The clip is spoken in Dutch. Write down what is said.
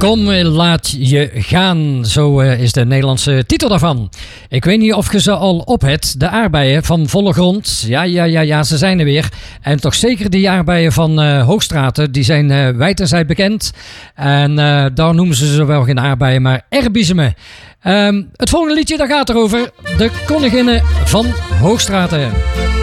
Kom, laat je gaan. Zo is de Nederlandse titel daarvan. Ik weet niet of je ze al op hebt. De aardbeien van Volle Grond. Ja, ze zijn er weer. En toch zeker die aardbeien van Hoogstraten. Die zijn wijd en zijd bekend. En daar noemen ze wel geen aardbeien, maar erbiezemen. Het volgende liedje, daar gaat erover. De Koninginnen van Hoogstraten.